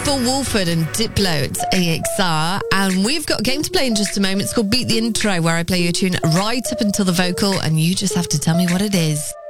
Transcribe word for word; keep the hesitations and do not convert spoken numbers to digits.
Paul Woolford and Diplo. It's A X R. And we've got a game to play in just a moment. It's called Beat the Intro, where I play you a tune right up until the vocal, and you just have to tell me what it is.